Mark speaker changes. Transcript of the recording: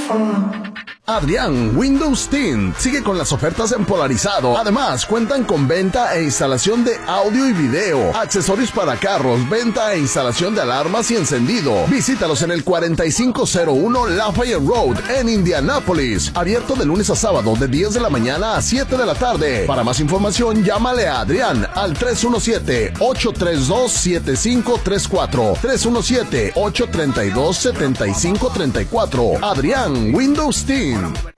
Speaker 1: Adrián Windows Tint sigue con las ofertas en Polarizado. Además, cuentan con venta e instalación de audio y video, accesorios para carros, venta e instalación de alarmas y encendido. Visítalos en el 4501 Lafayette Road en Indianápolis. Abierto de lunes a sábado de 10 de la mañana a 7 de la tarde. Para más información, llámale a Adrián al 317-832-7534. 317-832-7534. Adrián Windows Tint.